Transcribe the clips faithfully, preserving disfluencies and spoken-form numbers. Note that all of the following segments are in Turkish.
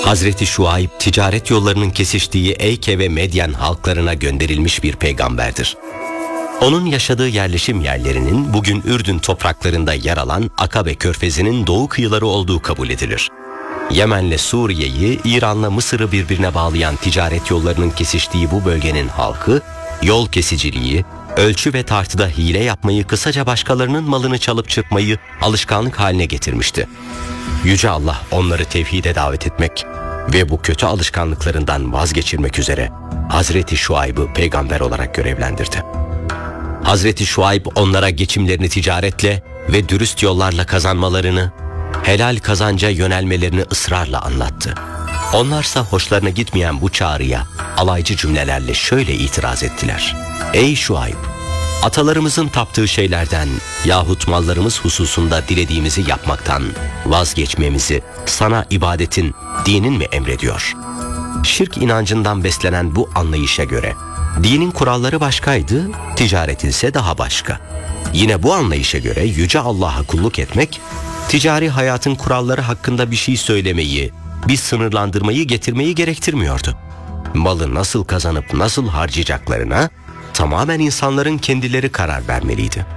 Hazreti Şuayb, ticaret yollarının kesiştiği Eyke ve Medyen halklarına gönderilmiş bir peygamberdir. Onun yaşadığı yerleşim yerlerinin bugün Ürdün topraklarında yer alan Akabe Körfezi'nin doğu kıyıları olduğu kabul edilir. Yemen'le Suriye'yi, İran'la Mısır'ı birbirine bağlayan ticaret yollarının kesiştiği bu bölgenin halkı, yol kesiciliği, ölçü ve tartıda hile yapmayı, kısaca başkalarının malını çalıp çırpmayı alışkanlık haline getirmişti. Yüce Allah onları tevhide davet etmek ve bu kötü alışkanlıklarından vazgeçirmek üzere Hazreti Şuayb'ı peygamber olarak görevlendirdi. Hazreti Şuayb onlara geçimlerini ticaretle ve dürüst yollarla kazanmalarını, helal kazanca yönelmelerini ısrarla anlattı. Onlarsa hoşlarına gitmeyen bu çağrıya alaycı cümlelerle şöyle itiraz ettiler: Ey Şuayb! Atalarımızın taptığı şeylerden yahut mallarımız hususunda dilediğimizi yapmaktan vazgeçmemizi sana ibadetin, dinin mi emrediyor? Şirk inancından beslenen bu anlayışa göre dinin kuralları başkaydı, ticaretin ise daha başka. Yine bu anlayışa göre Yüce Allah'a kulluk etmek, ticari hayatın kuralları hakkında bir şey söylemeyi, bir sınırlandırmayı getirmeyi gerektirmiyordu. Malı nasıl kazanıp nasıl harcayacaklarına tamamen insanların kendileri karar vermeliydi.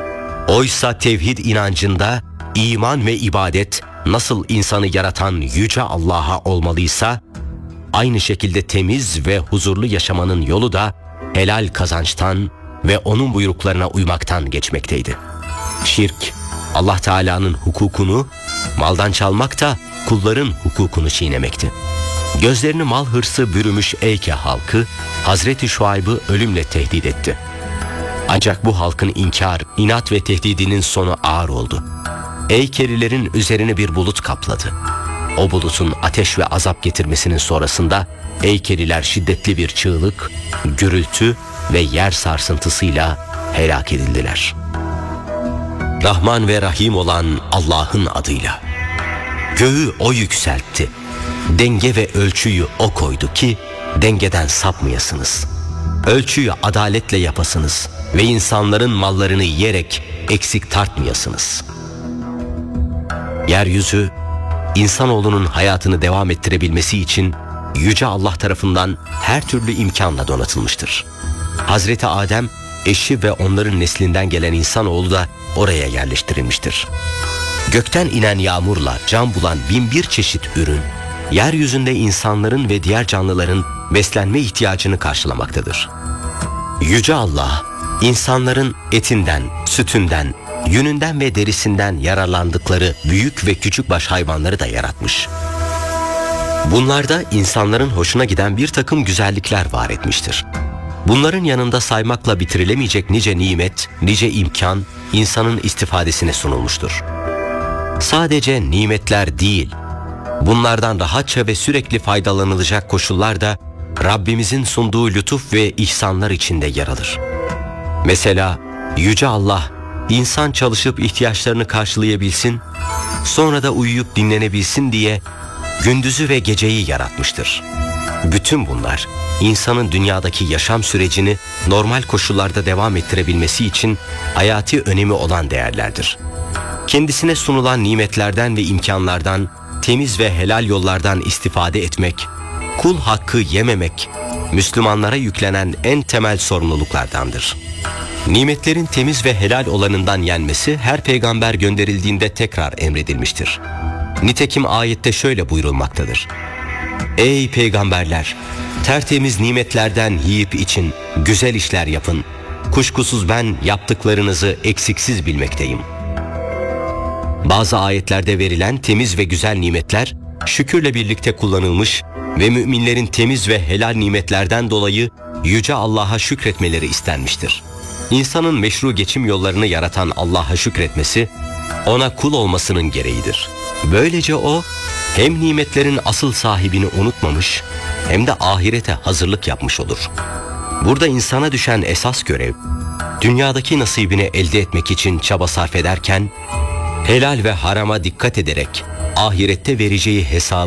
Oysa tevhid inancında iman ve ibadet nasıl insanı yaratan Yüce Allah'a olmalıysa, aynı şekilde temiz ve huzurlu yaşamanın yolu da helal kazançtan ve onun buyruklarına uymaktan geçmekteydi. Şirk, Allah Teala'nın hukukunu, maldan çalmak da kulların hukukunu çiğnemekti. Gözlerini mal hırsı bürümüş Eyke halkı, Hazreti Şuayb'ı ölümle tehdit etti. Ancak bu halkın inkar, inat ve tehdidinin sonu ağır oldu. Eykelilerin üzerini bir bulut kapladı. O bulutun ateş ve azap getirmesinin sonrasında Eykeliler şiddetli bir çığlık, gürültü ve yer sarsıntısıyla helak edildiler. Rahman ve Rahim olan Allah'ın adıyla. Göğü O yükseltti. Denge ve ölçüyü O koydu ki dengeden sapmayasınız. Ölçüyü adaletle yapasınız ve insanların mallarını yiyerek eksik tartmayasınız. Yeryüzü, insanoğlunun hayatını devam ettirebilmesi için Yüce Allah tarafından her türlü imkanla donatılmıştır. Hazreti Adem, eşi ve onların neslinden gelen insanoğlu da oraya yerleştirilmiştir. Gökten inen yağmurla can bulan bin bir çeşit ürün, yeryüzünde insanların ve diğer canlıların beslenme ihtiyacını karşılamaktadır. Yüce Allah, insanların etinden, sütünden, yününden ve derisinden yararlandıkları büyük ve küçük baş hayvanları da yaratmış. Bunlarda insanların hoşuna giden bir takım güzellikler var etmiştir. Bunların yanında saymakla bitirilemeyecek nice nimet, nice imkan insanın istifadesine sunulmuştur. Sadece nimetler değil, bunlardan rahatça ve sürekli faydalanılacak koşullar da Rabbimizin sunduğu lütuf ve ihsanlar içinde yer alır. Mesela Yüce Allah, insan çalışıp ihtiyaçlarını karşılayabilsin, sonra da uyuyup dinlenebilsin diye gündüzü ve geceyi yaratmıştır. Bütün bunlar, insanın dünyadaki yaşam sürecini normal koşullarda devam ettirebilmesi için hayati önemi olan değerlerdir. Kendisine sunulan nimetlerden ve imkanlardan, temiz ve helal yollardan istifade etmek, kul hakkı yememek, Müslümanlara yüklenen en temel sorumluluklardandır. Nimetlerin temiz ve helal olanından yenmesi her peygamber gönderildiğinde tekrar emredilmiştir. Nitekim ayette şöyle buyurulmaktadır: Ey peygamberler! Tertemiz nimetlerden yiyip için, güzel işler yapın. Kuşkusuz ben yaptıklarınızı eksiksiz bilmekteyim. Bazı ayetlerde verilen temiz ve güzel nimetler şükürle birlikte kullanılmış ve müminlerin temiz ve helal nimetlerden dolayı Yüce Allah'a şükretmeleri istenmiştir. İnsanın meşru geçim yollarını yaratan Allah'a şükretmesi, ona kul olmasının gereğidir. Böylece o, hem nimetlerin asıl sahibini unutmamış, hem de ahirete hazırlık yapmış olur. Burada insana düşen esas görev, dünyadaki nasibini elde etmek için çaba sarf ederken, helal ve harama dikkat ederek ahirette vereceği hesabı